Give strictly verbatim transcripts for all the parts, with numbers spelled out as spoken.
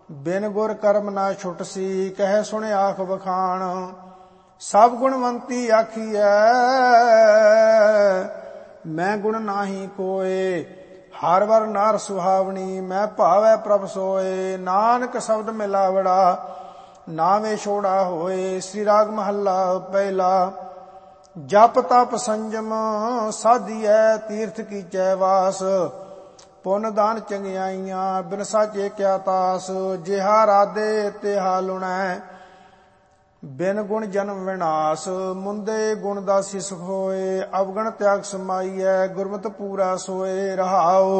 बिन गुर कर्म ना छुटसी, कह सुन आख बखान। सब गुणवंती आखिए, मैं गुण नाही कोय। हर वर नार सुहावनी, मैं भावै प्रभ सोए। नानक शब्द मिलावड़ा, नावे छोड़ा होए। श्री राग महला पहला। जप तप संजम साधिए, तीर्थ की चैवास। पुन दान चंगियाइयां, बिन साचे क्या तास। जिहा राधे तिहा लुणै, बिन गुण जन्म विनाश। मुंदे गुण दासी सुख होए, अवगण त्याग समाइए। गुरमत पूरा सोए रहाओ।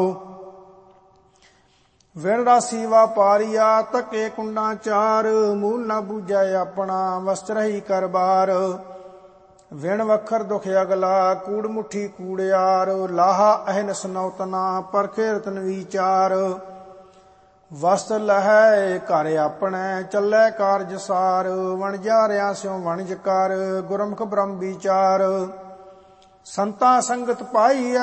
विण राशि वापारिया, तके कुंडा चार। मूल ना बूझै अपना, वस्त्र ही कर बार। विण वखर दुख अगला, कूड़ मुठी कूड़ियार। लाहा अहनस नौतना, परखे रतन विचार। वस्त्र लहै घर अपने, चलै कारज सार। वणजारिया स्यों वणज कर, गुरमुख ब्रह्म विचार। संता संगत पाईऐ,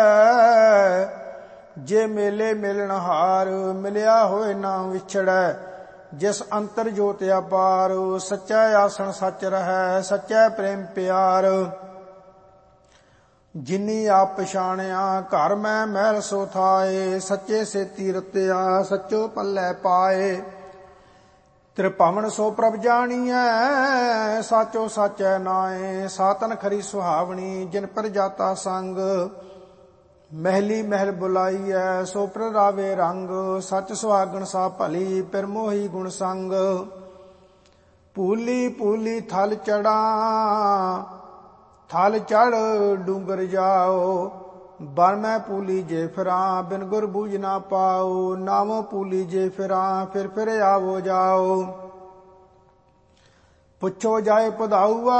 जे मेले मिलन हार। मिलिया होए ना विछड़ै, जिस अंतर जोत अपार। सच्चा आसन सच रहै, सच्चा प्रेम प्यार। जिनी आप पछाणिया, घर मैं महल सो थाए। सच्चे से तीरत्या, सच्चो पल्लै पाए। त्रिभवन सो प्रभ जानिए, साचो साचै नाए। सातन खरी सुहावनी, जिन पर जाता संग। महली महल बुलाईऐ, सो पर रावे रंग। सच सुहागण सा भली, फिर मोही गुण संग। पूली पूली थल चढ़ा, थल चढ़ डूंगर जाओ। बन मैं पूली जे फिरा, बिन गुर बूझ ना पाओ। नामो पूली जे फिरा, फिर फिर आवो जाओ। पुछो जाए पधाउआ,